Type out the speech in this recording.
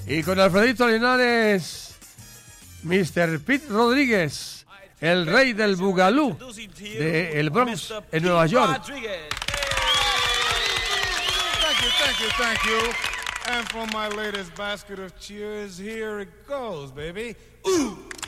Y con Alfredito Linares, Mr. Pete Rodríguez, el rey del Bugalú de el Bronx en Nueva York. Thank you. And from my latest basket of cheers, here it goes, baby. Ooh.